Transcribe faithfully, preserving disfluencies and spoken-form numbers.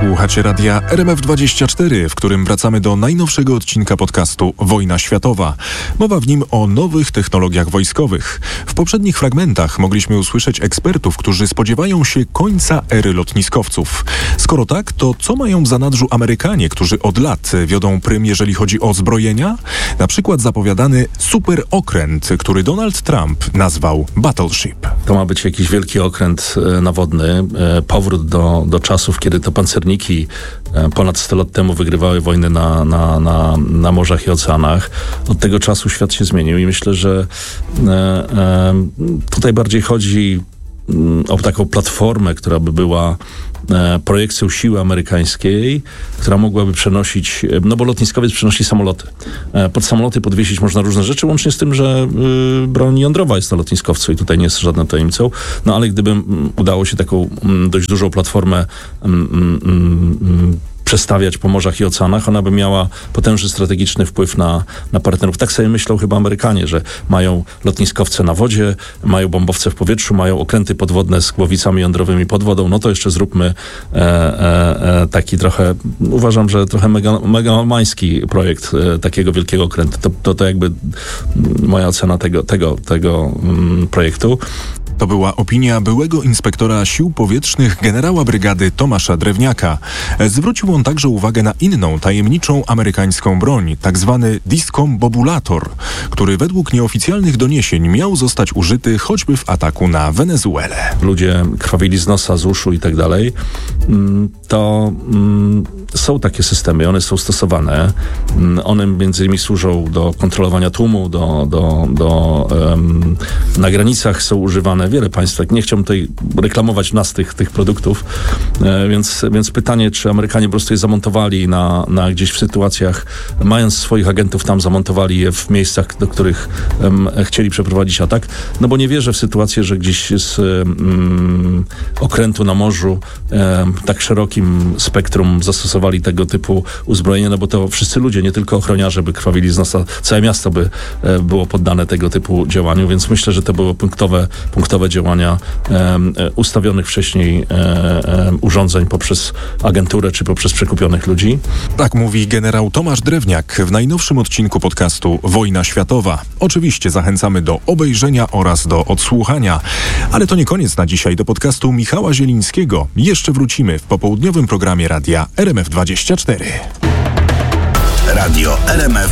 Słuchacie radia R M F dwadzieścia cztery, w którym wracamy do najnowszego odcinka podcastu Wojna Światowa. Mowa w nim o nowych technologiach wojskowych. W poprzednich fragmentach mogliśmy usłyszeć ekspertów, którzy spodziewają się końca ery lotniskowców. Skoro tak, to co mają w zanadrzu Amerykanie, którzy od lat wiodą prym, jeżeli chodzi o zbrojenia? Na przykład zapowiadany superokręt, który Donald Trump nazwał Battleship. To ma być jakiś wielki okręt nawodny, powrót do, do czasów, kiedy to pancerniki ponad sto lat temu wygrywały wojny na, na, na, na morzach i oceanach. Od tego czasu świat się zmienił i myślę, że e, e, tutaj bardziej chodzi o taką platformę, która by była e, projekcją siły amerykańskiej, która mogłaby przenosić, no bo lotniskowiec przenosi samoloty. E, pod samoloty podwiesić można różne rzeczy, łącznie z tym, że y, broń jądrowa jest na lotniskowcu i tutaj nie jest żadną tajemnicą. No ale gdyby m, udało się taką m, dość dużą platformę m, m, m, przestawiać po morzach i oceanach, ona by miała potężny strategiczny wpływ na, na partnerów. Tak sobie myślą chyba Amerykanie, że mają lotniskowce na wodzie, mają bombowce w powietrzu, mają okręty podwodne z głowicami jądrowymi pod wodą, no to jeszcze zróbmy e, e, e, taki trochę, uważam, że trochę mega, megalomański projekt e, takiego wielkiego okrętu. To, to, to jakby moja ocena tego, tego, tego mm, projektu. To była opinia byłego inspektora sił powietrznych generała brygady Tomasza Drewniaka. Zwrócił on także uwagę na inną, tajemniczą amerykańską broń, tak zwany discombobulator, który według nieoficjalnych doniesień miał zostać użyty choćby w ataku na Wenezuelę. Ludzie krwawili z nosa, z uszu i tak dalej. To mm, są takie systemy, one są stosowane. One między innymi służą do kontrolowania tłumu, do, do, do um, na granicach są używane. Wiele państw, tak nie chciałbym tutaj reklamować nas tych, tych produktów, e, więc, więc pytanie, czy Amerykanie po prostu je zamontowali na, na gdzieś w sytuacjach, mając swoich agentów tam, zamontowali je w miejscach, do których um, chcieli przeprowadzić atak, no bo nie wierzę w sytuację, że gdzieś z um, okrętu na morzu um, tak szerokim spektrum zastosowali tego typu uzbrojenie, no bo to wszyscy ludzie, nie tylko ochroniarze by krwawili z nosa, całe miasto by e, było poddane tego typu działaniu, więc myślę, że to były punktowe, punktowe działania e, ustawionych wcześniej e, e, urządzeń poprzez agenturę czy poprzez przekupionych ludzi. Tak mówi generał Tomasz Drewniak w najnowszym odcinku podcastu Wojna Światowa. Oczywiście zachęcamy do obejrzenia oraz do odsłuchania. Ale to nie koniec na dzisiaj. Do podcastu Michała Zielińskiego jeszcze wrócimy w popołudniowym programie radia R M F dwadzieścia cztery. Radio R M F